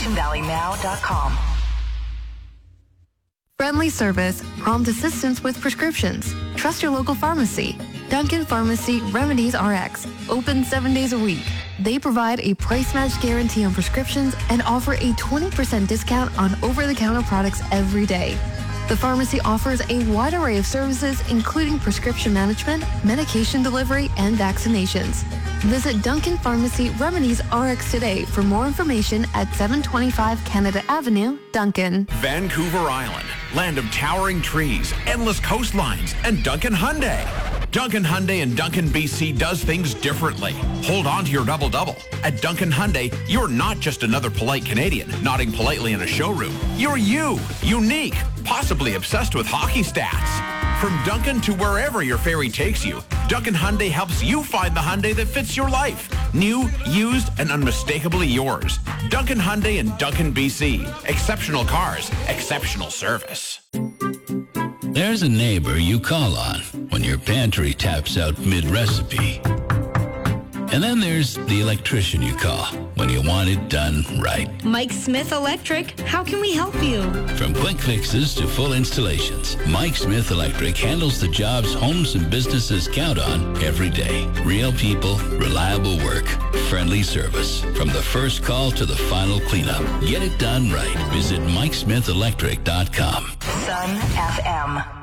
MountainValleyNow.com. Friendly service, prompt assistance with prescriptions. Trust your local pharmacy. Duncan Pharmacy Remedies RX. Open 7 days a week. They provide a price match guarantee on prescriptions and offer a 20% discount on over-the-counter products every day. The pharmacy offers a wide array of services, including prescription management, medication delivery, and vaccinations. Visit Duncan Pharmacy Remedies RX today for more information at 725 Canada Avenue, Duncan. Vancouver Island, land of towering trees, endless coastlines, and Duncan Hyundai. Duncan Hyundai in Duncan, BC does things differently. Hold on to your double-double. At Duncan Hyundai, you're not just another polite Canadian nodding politely in a showroom. You're you, unique, possibly obsessed with hockey stats. From Duncan to wherever your ferry takes you, Duncan Hyundai helps you find the Hyundai that fits your life. New, used, and unmistakably yours. Duncan Hyundai in Duncan, BC. Exceptional cars, exceptional service. There's a neighbor you call on when your pantry taps out mid-recipe. And then there's the electrician you call when you want it done right. Mike Smith Electric, how can we help you? From quick fixes to full installations, Mike Smith Electric handles the jobs homes and businesses count on every day. Real people, reliable work, friendly service. From the first call to the final cleanup. Get it done right. Visit MikeSmithElectric.com. Sun FM.